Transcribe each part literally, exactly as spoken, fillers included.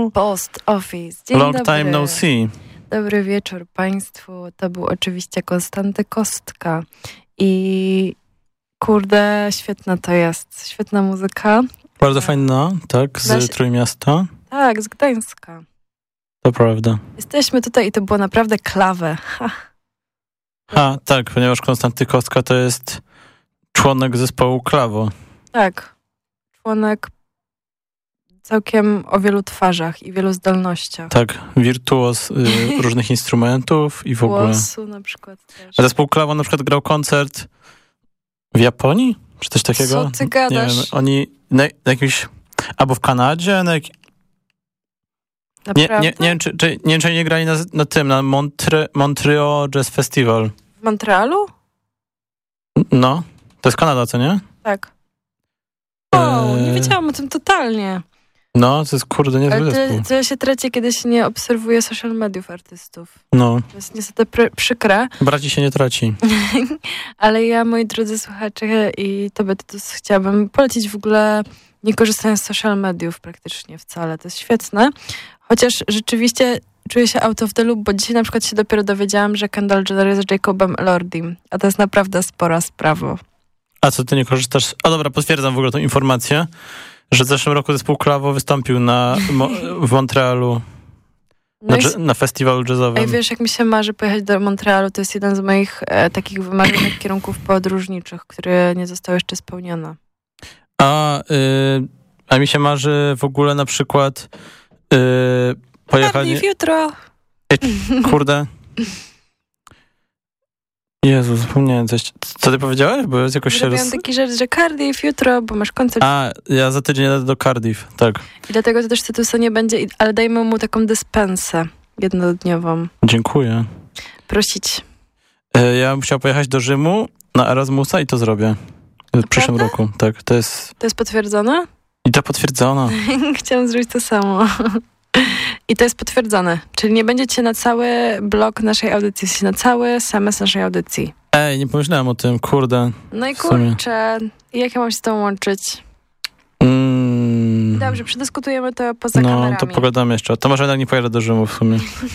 Post Office. Dzień Long dobry. time no see. Dobry wieczór Państwu. To był oczywiście Konstanty Kostka. I kurde, świetna to jest. Świetna muzyka. Bardzo fajna, tak, z Zaś... Trójmiasta. Tak, z Gdańska. To prawda. Jesteśmy tutaj i to było naprawdę klawe. Ha, ha tak, ponieważ Konstanty Kostka to jest członek zespołu Klawo. Tak. Członek całkiem o wielu twarzach i wielu zdolnościach. Tak, wirtuoz y, różnych instrumentów i w ogóle. Głosu na przykład też. A zespół Klawo na przykład grał koncert w Japonii? Czy coś takiego? Co ty gadasz? Nie wiem, oni na, na jakimś... Albo w Kanadzie? Na jak... nie, nie, nie, wiem, czy, czy, nie wiem, czy oni nie grali na, na tym, na Montre, Montreal Jazz Festival. W Montrealu? No, to jest Kanada, co nie? Tak. O, eee... nie wiedziałam o tym totalnie. No, to jest kurde niezły Ale zespół. to, to ja się traci, kiedy się nie obserwuje social mediów artystów. No. To jest niestety pr- przykre. Braci się nie traci. Ale ja, moi drodzy słuchacze i tobie to chciałabym polecić w ogóle nie korzystając z social mediów praktycznie wcale. To jest świetne. Chociaż rzeczywiście czuję się out of the loop, bo dzisiaj na przykład się dopiero dowiedziałam, że Kendall Jenner jest z Jacobem Elordim. A to jest naprawdę spora sprawa. A co, ty nie korzystasz? A dobra, potwierdzam w ogóle tą informację, że w zeszłym roku zespół Klawo wystąpił na, mo, w Montrealu no na, i, na festiwalu jazzowym. Ej, wiesz, jak mi się marzy pojechać do Montrealu, to jest jeden z moich e, takich wymarzonych kierunków podróżniczych, które nie zostały jeszcze spełnione. A, y, a mi się marzy w ogóle na przykład y, pojechanie... Cardiff jutro. Ej, kurde. Jezu, zapomniałem coś. Co ty powiedziałeś? Bo jakoś się Zrobiłam roz... taki rzecz, że Cardiff jutro, bo masz koncert. A, ja za tydzień jadę do Cardiff, tak. I dlatego to też Tytusa nie będzie, ale dajmy mu taką dyspensę jednodniową. Dziękuję. Prosić. E, ja bym chciał pojechać do Rzymu na Erasmusa i to zrobię. W przyszłym roku, tak. To jest... To jest potwierdzone? I to potwierdzono. Chciałam zrobić to samo. I to jest potwierdzone. Czyli nie będziecie na cały blok naszej audycji, w sensie na cały S M S naszej audycji. Ej, nie pomyślałem o tym, kurde. No i kurczę, jak ja mam się z tą łączyć? Mm. Dobrze, przedyskutujemy to poza no, kamerami. No, to pogadamy jeszcze. To może jednak nie pojadę do Rzymu w sumie.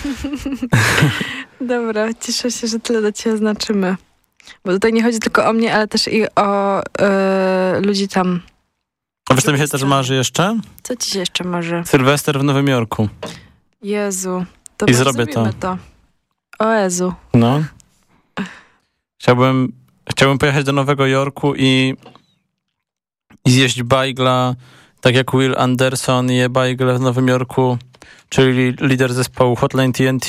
Dobra, cieszę się, że tyle do ciebie znaczymy. Bo tutaj nie chodzi tylko o mnie, ale też i o yy, ludzi tam. A wiesz, co mi się też marzy jeszcze? Co ci się jeszcze marzy? Sylwester w Nowym Jorku. Jezu. To I zrobię to. to. O Jezu. No. Chciałbym, chciałbym pojechać do Nowego Jorku i, i zjeść bajgla, tak jak Will Anderson je bajgle w Nowym Jorku, czyli lider zespołu Hotline T N T.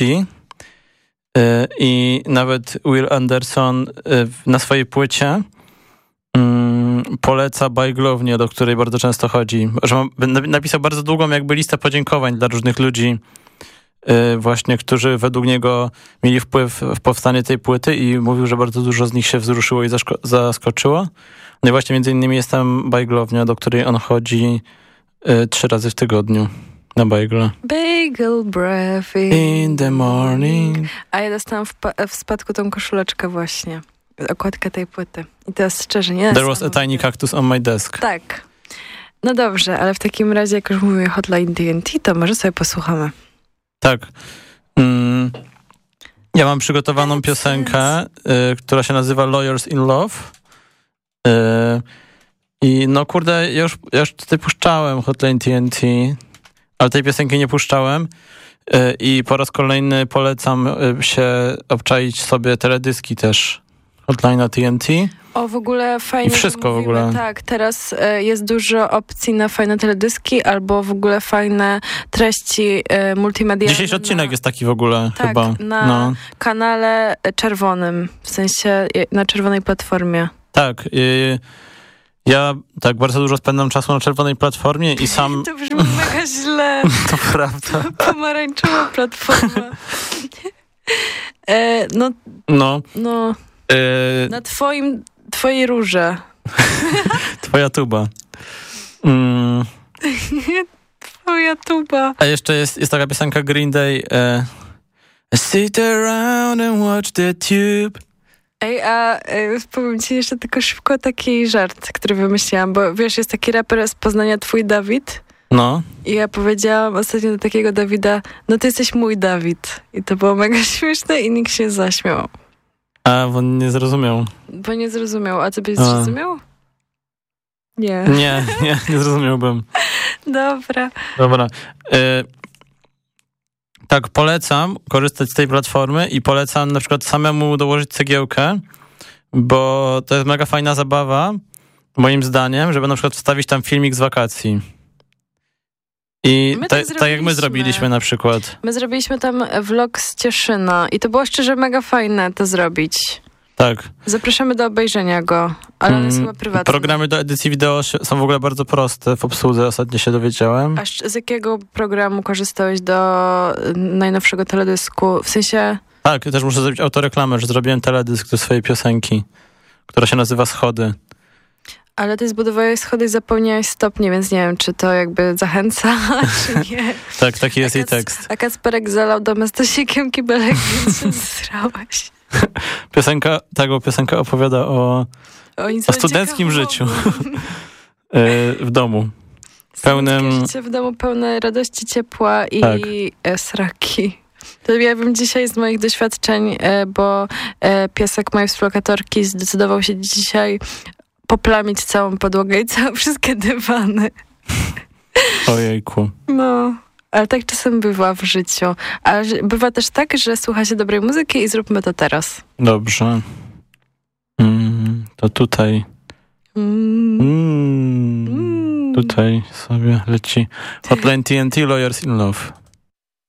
I nawet Will Anderson na swojej płycie um, poleca bajglownię, do której bardzo często chodzi. Że ma, napisał bardzo długą jakby listę podziękowań dla różnych ludzi, y, właśnie, którzy według niego mieli wpływ w powstanie tej płyty i mówił, że bardzo dużo z nich się wzruszyło i zaszko- zaskoczyło. No i właśnie między innymi jest tam bajglownia, do której on chodzi y, trzy razy w tygodniu. Na bajgle. Bagel breath in the morning. A ja dostałam w, pa- w spadku tą koszuleczkę właśnie. Okładkę tej płyty. I to jest szczerze, nie? There was a tiny cactus on my desk. Tak. No dobrze, ale w takim razie, jak już mówimy Hotline T N T, to może sobie posłuchamy. Tak. Mm. Ja mam przygotowaną piosenkę, y, która się nazywa Lawyers in Love. Y, I no kurde, ja już, ja już tutaj puszczałem Hotline T N T, ale tej piosenki nie puszczałem i po raz kolejny polecam się obczaić sobie teledyski też Hotline'a T N T. O, w ogóle fajnie. I wszystko mówimy, w ogóle. Tak, teraz y, jest dużo opcji na fajne teledyski albo w ogóle fajne treści y, multimedialne. Dzisiejszy odcinek na, jest taki w ogóle tak, chyba. na no. kanale czerwonym, w sensie na czerwonej platformie. Tak, y- ja tak bardzo dużo spędzam czasu na czerwonej platformie i sam... To brzmi mega źle. To prawda. Pomarańczowa platforma. e, no, no. no Y- na twoim, twojej róże. Twoja tuba. Mm. Twoja tuba. A jeszcze jest, jest taka piosenka Green Day. E, I sit around and watch the tube. Ej, a e, powiem ci jeszcze tylko szybko taki żart, który wymyśliłam, bo wiesz, jest taki raper z Poznania, Twój Dawid. No. I ja powiedziałam ostatnio do takiego Dawida, no ty jesteś mój Dawid. I to było mega śmieszne i nikt się zaśmiał. A, bo nie zrozumiał. Bo nie zrozumiał. A ty byś zrozumiał? Nie. Nie, nie, nie zrozumiałbym. Dobra. Dobra. Y tak, polecam korzystać z tej platformy i polecam na przykład samemu dołożyć cegiełkę, bo to jest mega fajna zabawa, moim zdaniem, żeby na przykład wstawić tam filmik z wakacji. I tak, tak jak my zrobiliśmy na przykład. My zrobiliśmy tam vlog z Cieszyna i to było szczerze mega fajne to zrobić. Tak. Zapraszamy do obejrzenia go, ale on jest chyba prywatny. Programy do edycji wideo są w ogóle bardzo proste w obsłudze, ostatnio się dowiedziałem. A z jakiego programu korzystałeś do najnowszego teledysku? W sensie... Tak, też muszę zrobić autoreklamę, że zrobiłem teledysk do swojej piosenki, która się nazywa Schody. Ale ty zbudowałeś schody i zapomniałeś stopnie, więc nie wiem, czy to jakby zachęca, czy nie. Tak, taki jest a jej tekst. A Kacperek zalał domę Stasikiem kibelek, więc się zsrałaś. Piosenka, tak, bo piosenka opowiada o, o, o studenckim życiu w domu. Pełnym... życie w domu pełne radości, ciepła i tak. sraki. To ja bym dzisiaj z moich doświadczeń, bo piesek mojej współlokatorki zdecydował się dzisiaj poplamić całą podłogę i całe wszystkie dywany. Ojejku. No, ale tak czasem bywa w życiu. Ale bywa też tak, że słucha się dobrej muzyki i zróbmy to teraz. Dobrze. Mm, to tutaj. Mm, mm, tutaj sobie leci Hotline T N T, Lawyers in Love.